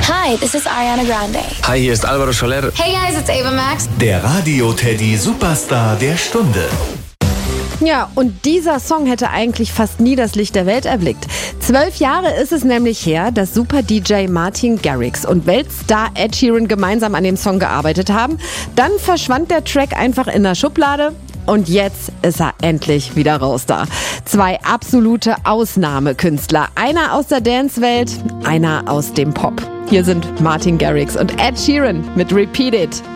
Hi, this is Ariana Grande. Hi, hier ist Alvaro Soler. Hey guys, it's Ava Max. Der Radio-Teddy Superstar der Stunde. Ja, und dieser Song hätte eigentlich fast nie das Licht der Welt erblickt. 12 Jahre ist es nämlich her, dass Super-DJ Martin Garrix und Weltstar Ed Sheeran gemeinsam an dem Song gearbeitet haben. Dann verschwand der Track einfach in der Schublade. Und jetzt ist er endlich wieder raus da. 2 absolute Ausnahmekünstler. Einer aus der Dance-Welt, einer aus dem Pop. Hier sind Martin Garrix und Ed Sheeran mit Repeat It.